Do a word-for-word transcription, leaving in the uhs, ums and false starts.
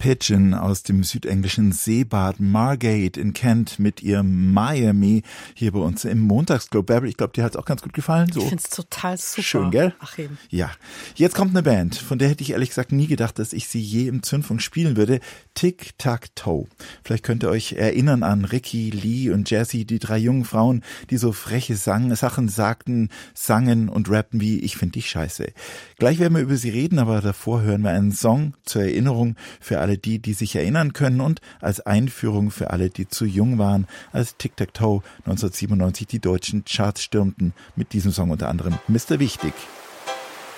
Pigeon aus dem südenglischen Seebad Margate in Kent mit ihrem Miami hier bei uns im Montagsclub. Bärbel, ich glaube, dir hat es auch ganz gut gefallen. So. Ich finde es total super. Schön, gell? Ach eben. Ja. Jetzt kommt eine Band, von der hätte ich ehrlich gesagt nie gedacht, dass ich sie je im Zündfunk spielen würde. Tic-Tac-Toe. Vielleicht könnt ihr euch erinnern an Ricky, Lee und Jessie, die drei jungen Frauen, die so freche Sang- Sachen sagten, sangen und rappten wie Ich find dich scheiße. Gleich werden wir über sie reden, aber davor hören wir einen Song zur Erinnerung für alle die, die sich erinnern können und als Einführung für alle, die zu jung waren, als Tic-Tac-Toe neunzehnhundertsiebenundneunzig die deutschen Charts stürmten. Mit diesem Song unter anderem Mister Wichtig.